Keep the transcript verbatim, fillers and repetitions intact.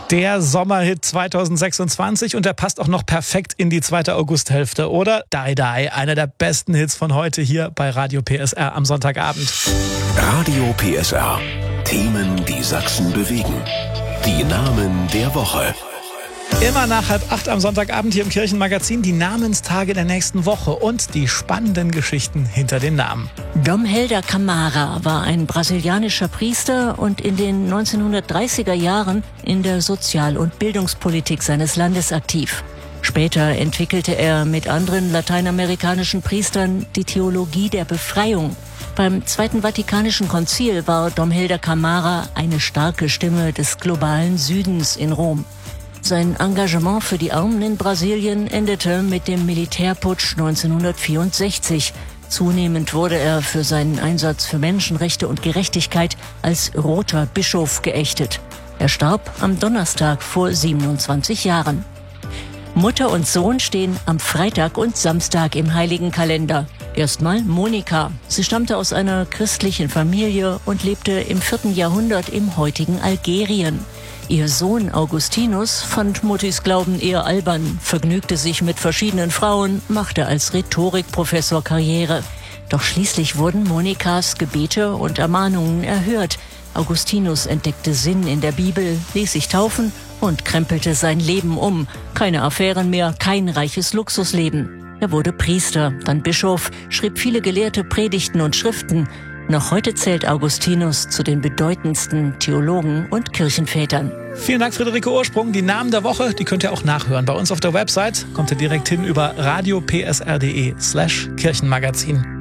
Der Sommerhit zweitausendsechsundzwanzig und der passt auch noch perfekt in die zweite Augusthälfte, oder? Die Die, einer der besten Hits von heute hier bei Radio P S R am Sonntagabend. Radio P S R. Themen, die Sachsen bewegen. Die Namen der Woche. Immer nach halb acht am Sonntagabend hier im Kirchenmagazin die Namenstage der nächsten Woche und die spannenden Geschichten hinter den Namen. Dom Helder Camara war ein brasilianischer Priester und in den neunzehnhundertdreißiger Jahren in der Sozial- und Bildungspolitik seines Landes aktiv. Später entwickelte er mit anderen lateinamerikanischen Priestern die Theologie der Befreiung. Beim Zweiten Vatikanischen Konzil war Dom Helder Camara eine starke Stimme des globalen Südens in Rom. Sein Engagement für die Armen in Brasilien endete mit dem Militärputsch neunzehnhundertvierundsechzig. Zunehmend wurde er für seinen Einsatz für Menschenrechte und Gerechtigkeit als roter Bischof geächtet. Er starb am Donnerstag vor siebenundzwanzig Jahren. Mutter und Sohn stehen am Freitag und Samstag im heiligen Kalender. Erstmal Monika. Sie stammte aus einer christlichen Familie und lebte im vierten Jahrhundert im heutigen Algerien. Ihr Sohn Augustinus fand Muttis Glauben eher albern, vergnügte sich mit verschiedenen Frauen, machte als Rhetorikprofessor Karriere. Doch schließlich wurden Monikas Gebete und Ermahnungen erhört. Augustinus entdeckte Sinn in der Bibel, ließ sich taufen und krempelte sein Leben um. Keine Affären mehr, kein reiches Luxusleben. Er wurde Priester, dann Bischof, schrieb viele gelehrte Predigten und Schriften. Noch heute zählt Augustinus zu den bedeutendsten Theologen und Kirchenvätern. Vielen Dank, Friederike Ursprung. Die Namen der Woche, die könnt ihr auch nachhören. Bei uns auf der Website kommt ihr direkt hin über radio p s r punkt d e slash Kirchenmagazin.